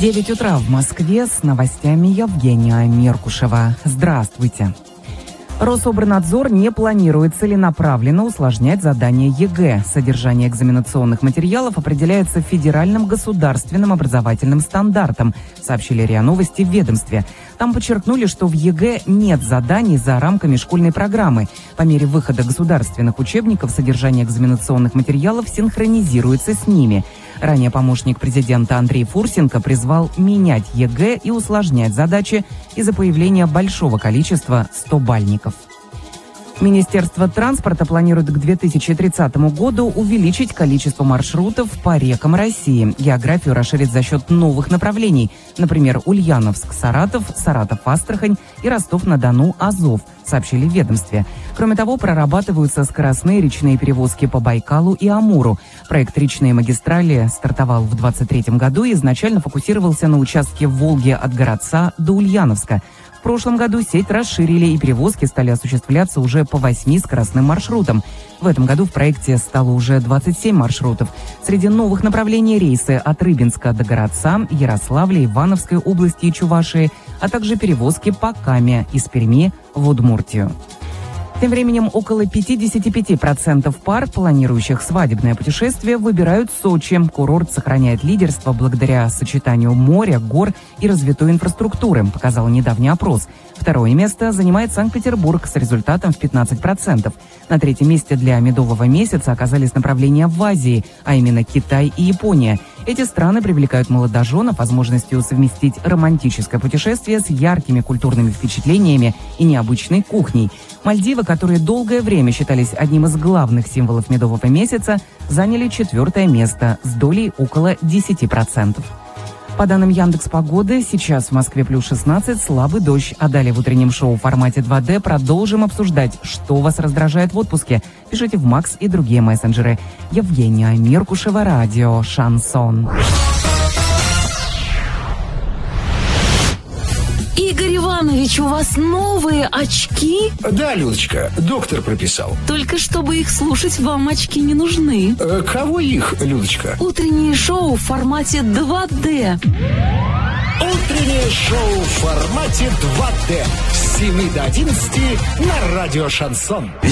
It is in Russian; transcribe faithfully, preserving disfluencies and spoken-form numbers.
девять утра в Москве, с новостями Евгения Меркушева. Здравствуйте. Рособорнадзор не планирует целенаправленно усложнять задания ЕГЭ. Содержание экзаменационных материалов определяется федеральным государственным образовательным стандартом, сообщили РИА Новости в ведомстве. Там подчеркнули, что в ЕГЭ нет заданий за рамками школьной программы. По мере выхода государственных учебников содержание экзаменационных материалов синхронизируется с ними. Ранее помощник президента Андрей Фурсенко призвал менять ЕГЭ и усложнять задачи из-за появления большого количества стобальников. Министерство транспорта планирует к две тысячи тридцатому году увеличить количество маршрутов по рекам России. Географию расширить за счет новых направлений, например, Ульяновск-Саратов, Саратов-Астрахань и Ростов-на-Дону-Азов, сообщили в ведомстве. Кроме того, прорабатываются скоростные речные перевозки по Байкалу и Амуру. Проект «Речные магистрали» стартовал в две тысячи двадцать третьем году и изначально фокусировался на участке Волги от Городца до Ульяновска. В прошлом году сеть расширили, и перевозки стали осуществляться уже по восьми скоростным маршрутам. В этом году в проекте стало уже двадцать семь маршрутов. Среди новых направлений рейсы от Рыбинска до Городца, Ярославля, Ивановской области и Чувашии, а также перевозки по Каме из Перми в Удмуртию. Тем временем около пятьдесят пять процентов пар, планирующих свадебное путешествие, выбирают Сочи. Курорт сохраняет лидерство благодаря сочетанию моря, гор и развитой инфраструктуры, показал недавний опрос. Второе место занимает Санкт-Петербург с результатом в пятнадцать процентов. На третьем месте для медового месяца оказались направления в Азии, а именно Китай и Япония. Эти страны привлекают молодоженов возможностью совместить романтическое путешествие с яркими культурными впечатлениями и необычной кухней. Мальдивы, которые долгое время считались одним из главных символов медового месяца, заняли четвертое место с долей около десять процентов. По данным Яндекс.Погоды, сейчас в Москве плюс шестнадцать, слабый дождь. А далее в утреннем шоу в формате два дэ продолжим обсуждать, что вас раздражает в отпуске. Пишите в Макс и другие мессенджеры. Евгения Меркушева, радио «Шансон». Игорь Иванович, у вас новые очки? Да, Людочка, доктор прописал. Только чтобы их слушать, вам очки не нужны. Э, кого их, Людочка? Утреннее шоу в формате два дэ. Утреннее шоу в формате два дэ. С семи до одиннадцати на радио «Шансон».